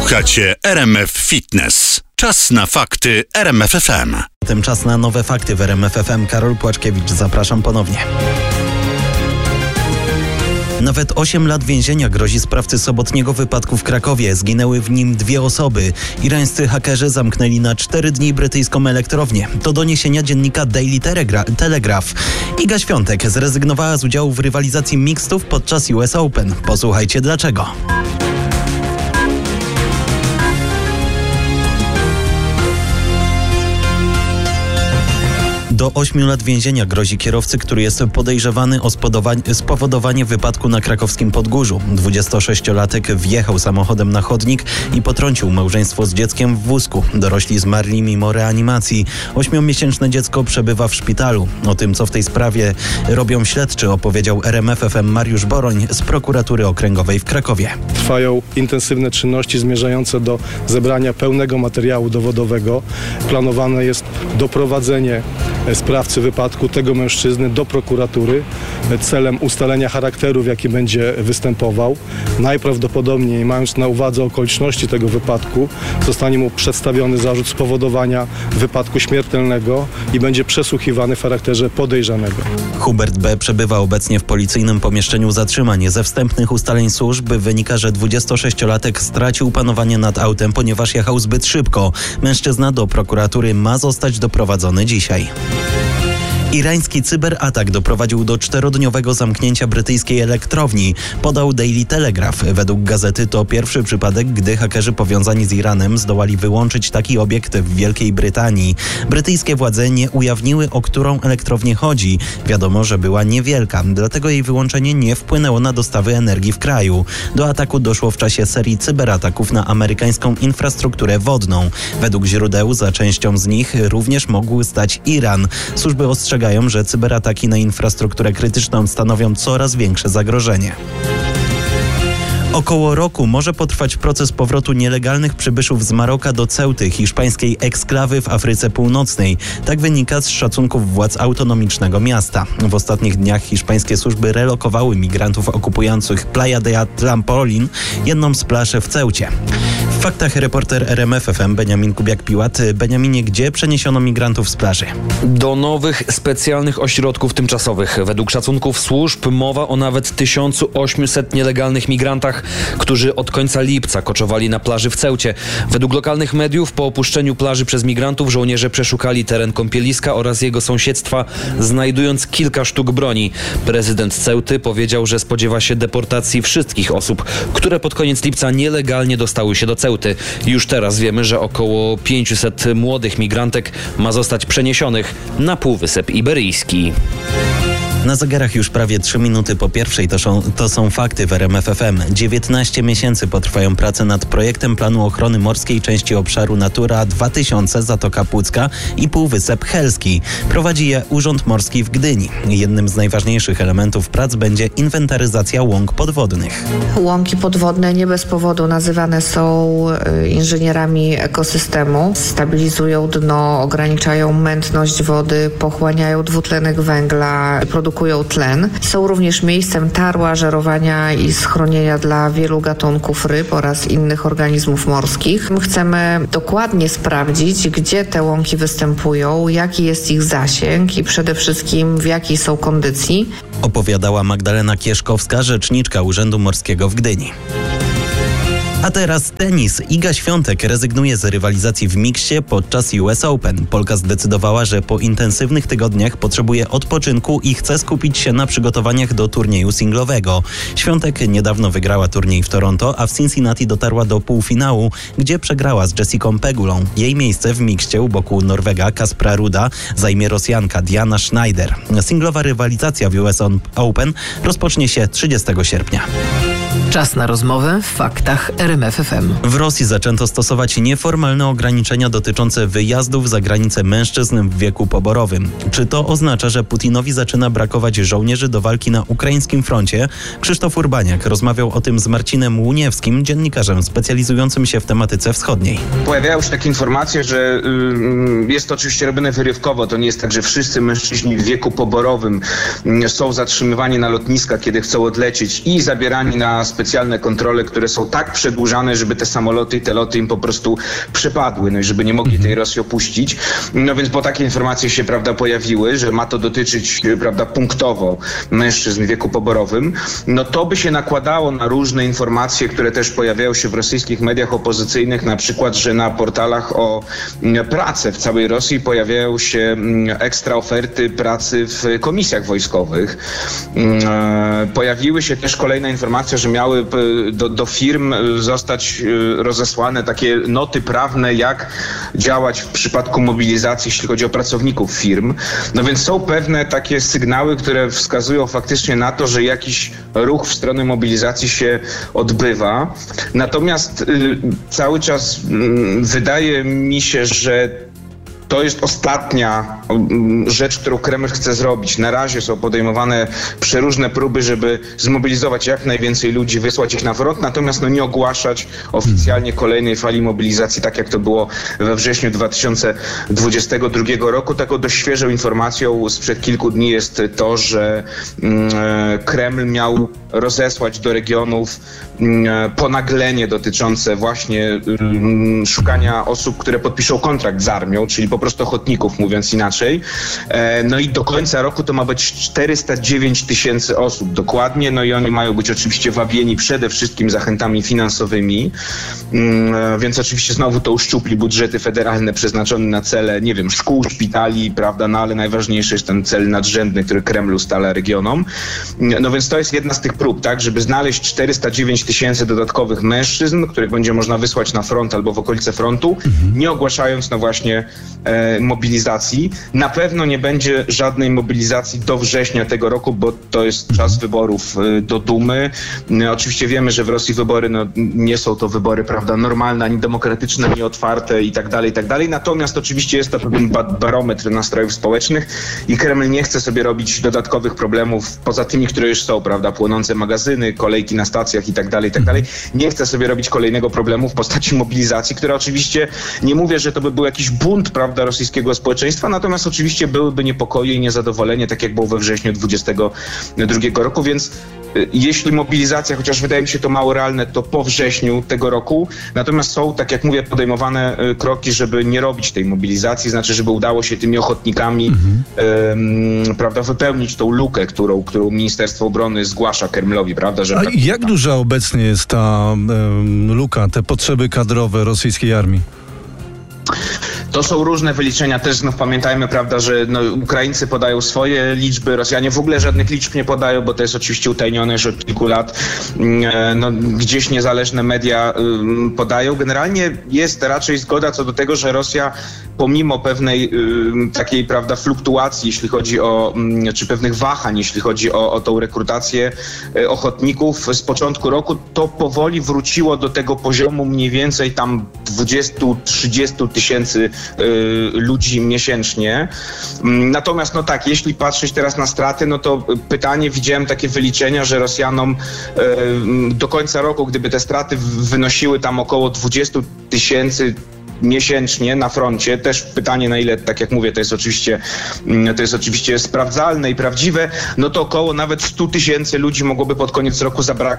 Słuchacie RMF Fitness. Czas na fakty RMF FM. Tym czas na nowe fakty w RMF FM. Karol Płaczkiewicz, zapraszam ponownie. Nawet 8 lat więzienia grozi sprawcy sobotniego wypadku w Krakowie. Zginęły w nim 2 osoby. Irańscy hakerzy zamknęli na 4 dni brytyjską elektrownię. To doniesienia dziennika Daily Telegraph. Iga Świątek zrezygnowała z udziału w rywalizacji mixtów podczas US Open. Posłuchajcie dlaczego. Do 8 lat więzienia grozi kierowcy, który jest podejrzewany o spowodowanie wypadku na krakowskim Podgórzu. 26-latek wjechał samochodem na chodnik i potrącił małżeństwo z dzieckiem w wózku. Dorośli zmarli mimo reanimacji. 8-miesięczne dziecko przebywa w szpitalu. O tym, co w tej sprawie robią śledczy, opowiedział RMF FM Mariusz Boroń z prokuratury okręgowej w Krakowie. Trwają intensywne czynności zmierzające do zebrania pełnego materiału dowodowego. Planowane jest doprowadzenie sprawcy wypadku, tego mężczyzny, do prokuratury celem ustalenia charakteru, w jaki będzie występował. Najprawdopodobniej, mając na uwadze okoliczności tego wypadku, zostanie mu przedstawiony zarzut spowodowania wypadku śmiertelnego i będzie przesłuchiwany w charakterze podejrzanego. Hubert B. przebywa obecnie w policyjnym pomieszczeniu zatrzymań. Ze wstępnych ustaleń służb wynika, że 26-latek stracił panowanie nad autem, ponieważ jechał zbyt szybko. Mężczyzna do prokuratury ma zostać doprowadzony dzisiaj. Irański cyberatak doprowadził do 4-dniowego zamknięcia brytyjskiej elektrowni, podał Daily Telegraph. Według gazety to pierwszy przypadek, gdy hakerzy powiązani z Iranem zdołali wyłączyć taki obiekt w Wielkiej Brytanii. Brytyjskie władze nie ujawniły, o którą elektrownię chodzi. Wiadomo, że była niewielka, dlatego jej wyłączenie nie wpłynęło na dostawy energii w kraju. Do ataku doszło w czasie serii cyberataków na amerykańską infrastrukturę wodną. Według źródeł za częścią z nich również mógł stać Iran. Służby ostrzegają, że cyberataki na infrastrukturę krytyczną stanowią coraz większe zagrożenie. Około roku może potrwać proces powrotu nielegalnych przybyszów z Maroka do Ceuty, hiszpańskiej eksklawy w Afryce Północnej. Tak wynika z szacunków władz autonomicznego miasta. W ostatnich dniach hiszpańskie służby relokowały migrantów okupujących Playa de Trampolín, jedną z plaż w Ceucie. W faktach reporter RMF FM Beniamin Kubiak-Piłat. Beniaminie, gdzie przeniesiono migrantów z plaży? Do nowych specjalnych ośrodków tymczasowych. Według szacunków służb mowa o nawet 1800 nielegalnych migrantach, którzy od końca lipca koczowali na plaży w Ceucie. Według lokalnych mediów po opuszczeniu plaży przez migrantów żołnierze przeszukali teren kąpieliska oraz jego sąsiedztwa, znajdując kilka sztuk broni. Prezydent Ceuty powiedział, że spodziewa się deportacji wszystkich osób, które pod koniec lipca nielegalnie dostały się do Ceuty. Już teraz wiemy, że około 500 młodych migrantek ma zostać przeniesionych na Półwysep Iberyjski. Na zegarach już prawie 3 minuty po pierwszej. To są fakty w RMF FM. 19 miesięcy potrwają prace nad projektem planu ochrony morskiej części obszaru Natura 2000 Zatoka Pucka i Półwysep Helski. Prowadzi je Urząd Morski w Gdyni. Jednym z najważniejszych elementów prac będzie inwentaryzacja łąk podwodnych. Łąki podwodne nie bez powodu nazywane są inżynierami ekosystemu. Stabilizują dno, ograniczają mętność wody, pochłaniają dwutlenek węgla, produkują tlen. Są również miejscem tarła, żerowania i schronienia dla wielu gatunków ryb oraz innych organizmów morskich. Chcemy dokładnie sprawdzić, gdzie te łąki występują, jaki jest ich zasięg i przede wszystkim w jakiej są kondycji. Opowiadała Magdalena Kieszkowska, rzeczniczka Urzędu Morskiego w Gdyni. A teraz tenis. Iga Świątek rezygnuje z rywalizacji w miksie podczas US Open. Polka zdecydowała, że po intensywnych tygodniach potrzebuje odpoczynku i chce skupić się na przygotowaniach do turnieju singlowego. Świątek niedawno wygrała turniej w Toronto, a w Cincinnati dotarła do półfinału, gdzie przegrała z Jessicą Pegulą. Jej miejsce w mikście u boku Norwega Kaspra Ruda zajmie Rosjanka Diana Schneider. Singlowa rywalizacja w US Open rozpocznie się 30 sierpnia. Czas na rozmowę w faktach RMF FM. W Rosji zaczęto stosować nieformalne ograniczenia dotyczące wyjazdów za granicę mężczyzn w wieku poborowym. Czy to oznacza, że Putinowi zaczyna brakować żołnierzy do walki na ukraińskim froncie? Krzysztof Urbaniak rozmawiał o tym z Marcinem Łuniewskim, dziennikarzem specjalizującym się w tematyce wschodniej. Pojawiają się takie informacje, że jest to oczywiście robione wyrywkowo. To nie jest tak, że wszyscy mężczyźni w wieku poborowym są zatrzymywani na lotniskach, kiedy chcą odlecieć i zabierani na specjalne kontrole, które są tak przedłużane, żeby te samoloty i te loty im po prostu przepadły, no i żeby nie mogli tej Rosji opuścić. No więc po takie informacje się, prawda, pojawiły, że ma to dotyczyć, prawda, punktowo mężczyzn w wieku poborowym, no to by się nakładało na różne informacje, które też pojawiają się w rosyjskich mediach opozycyjnych, na przykład, że na portalach o pracę w całej Rosji pojawiają się ekstra oferty pracy w komisjach wojskowych. Pojawiły się też kolejne informacje, że miały do firm zostać rozesłane takie noty prawne, jak działać w przypadku mobilizacji, jeśli chodzi o pracowników firm. No więc są pewne takie sygnały, które wskazują faktycznie na to, że jakiś ruch w stronę mobilizacji się odbywa. Natomiast cały czas wydaje mi się, że to jest ostatnia rzecz, którą Kreml chce zrobić. Na razie są podejmowane przeróżne próby, żeby zmobilizować jak najwięcej ludzi, wysłać ich na front, natomiast nie ogłaszać oficjalnie kolejnej fali mobilizacji, tak jak to było we wrześniu 2022 roku. Taką dość świeżą informacją sprzed kilku dni jest to, że Kreml miał rozesłać do regionów ponaglenie dotyczące właśnie szukania osób, które podpiszą kontrakt z armią, czyli po prostu ochotników, mówiąc inaczej. No i do końca roku to ma być 409 000 osób dokładnie, no i oni mają być oczywiście wabieni przede wszystkim zachętami finansowymi, więc oczywiście znowu to uszczupli budżety federalne przeznaczone na cele, nie wiem, szkół, szpitali, prawda, no ale najważniejszy jest ten cel nadrzędny, który Kreml ustala regionom. No więc to jest jedna z tych prób, tak, żeby znaleźć 409 000 dodatkowych mężczyzn, których będzie można wysłać na front albo w okolice frontu, nie ogłaszając no właśnie mobilizacji. Na pewno nie będzie żadnej mobilizacji do września tego roku, bo to jest czas wyborów do Dumy. Oczywiście wiemy, że w Rosji wybory nie są to wybory, prawda, normalne, ani demokratyczne, ani otwarte i tak dalej, i tak dalej. Natomiast oczywiście jest to pewien barometr nastrojów społecznych i Kreml nie chce sobie robić dodatkowych problemów poza tymi, które już są, prawda, płonące magazyny, kolejki na stacjach i tak dalej, i tak dalej. Nie chce sobie robić kolejnego problemu w postaci mobilizacji, która oczywiście, nie mówię, że to by był jakiś bunt, prawda, rosyjskiego społeczeństwa, natomiast oczywiście byłyby niepokoje i niezadowolenie, tak jak było we wrześniu 2022 roku, więc jeśli mobilizacja, chociaż wydaje mi się to mało realne, to po wrześniu tego roku. Natomiast są, tak jak mówię, podejmowane kroki, żeby nie robić tej mobilizacji, znaczy, żeby udało się tymi ochotnikami prawda, wypełnić tą lukę, którą Ministerstwo Obrony zgłasza Kremlowi, prawda? Że jak duża obecnie jest ta luka, te potrzeby kadrowe rosyjskiej armii? To są różne wyliczenia, też znów pamiętajmy, prawda, że Ukraińcy podają swoje liczby, Rosjanie w ogóle żadnych liczb nie podają, bo to jest oczywiście utajnione już od kilku lat. Gdzieś niezależne media podają. Generalnie jest raczej zgoda co do tego, że Rosja pomimo pewnej takiej, prawda, fluktuacji, jeśli chodzi o, czy pewnych wahań, jeśli chodzi o tą rekrutację ochotników z początku roku, to powoli wróciło do tego poziomu mniej więcej tam 20-30 tysięcy ludzi miesięcznie. Natomiast no tak, jeśli patrzeć teraz na straty, no to pytanie, widziałem takie wyliczenia, że Rosjanom do końca roku, gdyby te straty wynosiły tam około 20 tysięcy miesięcznie na froncie, też pytanie na ile, tak jak mówię, to jest oczywiście sprawdzalne i prawdziwe, no to około nawet 100 tysięcy ludzi mogłoby pod koniec roku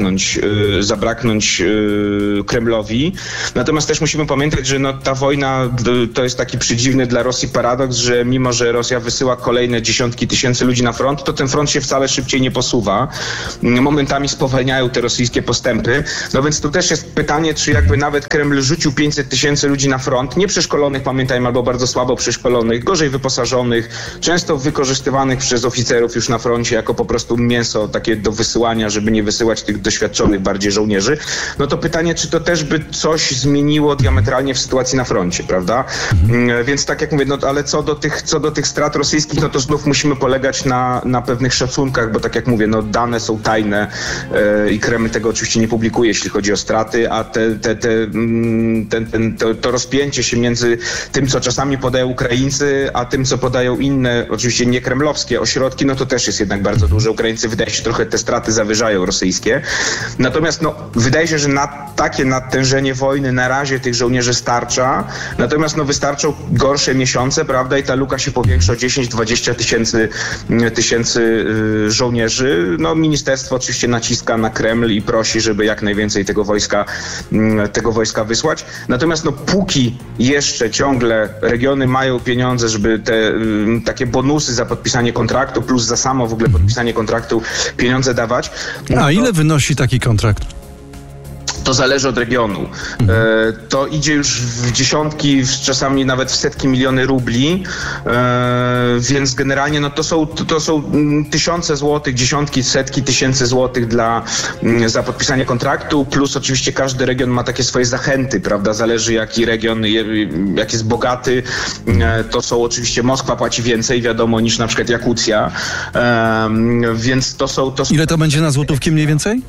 zabraknąć Kremlowi. Natomiast też musimy pamiętać, że ta wojna to jest taki przedziwny dla Rosji paradoks, że mimo, że Rosja wysyła kolejne dziesiątki tysięcy ludzi na front, to ten front się wcale szybciej nie posuwa. Momentami spowalniają te rosyjskie postępy. No więc tu też jest pytanie, czy jakby nawet Kreml rzucił 500 tysięcy ludzi na front, nieprzeszkolonych, pamiętajmy, albo bardzo słabo przeszkolonych, gorzej wyposażonych, często wykorzystywanych przez oficerów już na froncie jako po prostu mięso takie do wysyłania, żeby nie wysyłać tych doświadczonych bardziej żołnierzy. No to pytanie, czy to też by coś zmieniło diametralnie w sytuacji na froncie, prawda? Więc tak jak mówię, no ale co do tych strat rosyjskich, no to znów musimy polegać na pewnych szacunkach, bo tak jak mówię, no dane są tajne i Kreml tego oczywiście nie publikuje, jeśli chodzi o straty, a to rozpięcie się między tym, co czasami podają Ukraińcy, a tym, co podają inne, oczywiście nie kremlowskie ośrodki, no to też jest jednak bardzo duże. Ukraińcy, wydaje się, trochę te straty zawyżają rosyjskie. Natomiast wydaje się, że na takie nadtężenie wojny na razie tych żołnierzy starcza, natomiast wystarczą gorsze miesiące, prawda, i ta luka się powiększa o 10-20 tysięcy żołnierzy. Ministerstwo oczywiście naciska na Kreml i prosi, żeby jak najwięcej tego wojska wysłać. Natomiast póki jeszcze ciągle regiony mają pieniądze, żeby te takie bonusy za podpisanie kontraktu plus za samo w ogóle podpisanie kontraktu pieniądze dawać. A ile wynosi taki kontrakt? To zależy od regionu. To idzie już w dziesiątki, czasami nawet w setki miliony rubli, więc generalnie to są tysiące złotych, dziesiątki, setki tysięcy złotych za podpisanie kontraktu, plus oczywiście każdy region ma takie swoje zachęty, prawda? Zależy jaki region, jak jest bogaty, to są oczywiście Moskwa płaci więcej, wiadomo, niż na przykład Jakucja, więc to są... Ile to będzie na złotówki mniej więcej?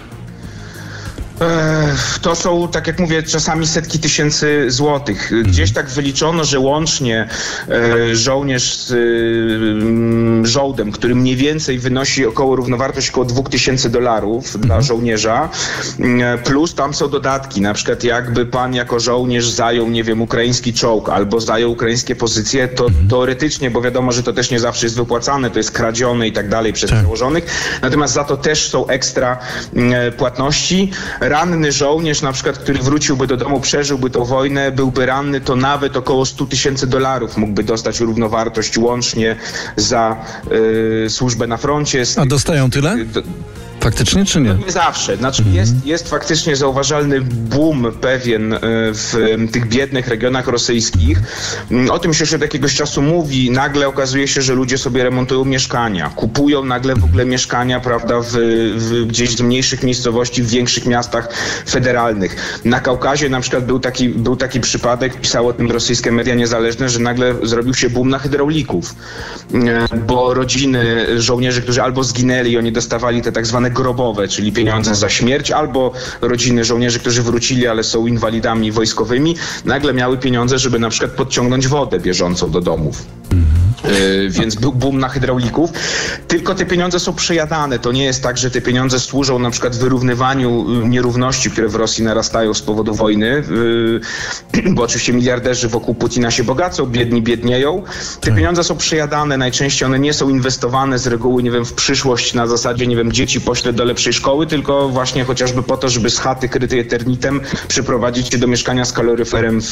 To są, tak jak mówię, czasami setki tysięcy złotych. Gdzieś tak wyliczono, że łącznie żołnierz z żołdem, który mniej więcej wynosi równowartość około $2000 dla żołnierza, plus tam są dodatki, na przykład jakby pan jako żołnierz zajął, nie wiem, ukraiński czołg albo zajął ukraińskie pozycje, to teoretycznie, bo wiadomo, że to też nie zawsze jest wypłacane, to jest kradzione i tak dalej przez przełożonych, natomiast za to też są ekstra płatności. Ranny żołnierz, na przykład, który wróciłby do domu, przeżyłby tą wojnę, byłby ranny, to nawet około $100,000 mógłby dostać równowartość łącznie za służbę na froncie. A dostają tyle? Faktycznie czy nie? Nie zawsze. Znaczy jest faktycznie zauważalny boom pewien w tych biednych regionach rosyjskich. O tym się już od jakiegoś czasu mówi. Nagle okazuje się, że ludzie sobie remontują mieszkania. Kupują nagle w ogóle mieszkania, prawda, gdzieś w mniejszych miejscowości, w większych miastach federalnych. Na Kaukazie na przykład był taki przypadek, pisało o tym rosyjskie media niezależne, że nagle zrobił się boom na hydraulików. Bo rodziny żołnierzy, którzy albo zginęli, oni dostawali te tak zwane grobowe, czyli pieniądze za śmierć, albo rodziny żołnierzy, którzy wrócili, ale są inwalidami wojskowymi, nagle miały pieniądze, żeby na przykład podciągnąć wodę bieżącą do domów. Więc był boom na hydraulików. Tylko te pieniądze są przejadane. To nie jest tak, że te pieniądze służą na przykład wyrównywaniu nierówności, które w Rosji narastają z powodu wojny, bo oczywiście miliarderzy wokół Putina się bogacą, biedni biednieją. Te pieniądze są przejadane. Najczęściej one nie są inwestowane z reguły, nie wiem, w przyszłość na zasadzie, nie wiem, dzieci poślę do lepszej szkoły, tylko właśnie chociażby po to, żeby z chaty krytej eternitem przyprowadzić się do mieszkania z kaloryferem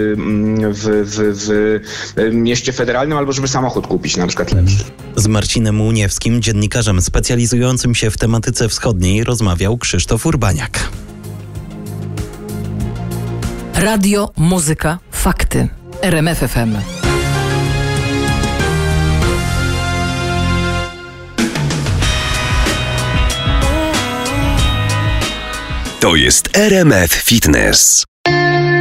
w mieście federalnym, albo żeby samochód kupić, na przykład lepszy. Z Marcinem Łuniewskim, dziennikarzem specjalizującym się w tematyce wschodniej, rozmawiał Krzysztof Urbaniak. Radio, muzyka, fakty. RMF FM. To jest RMF Fitness.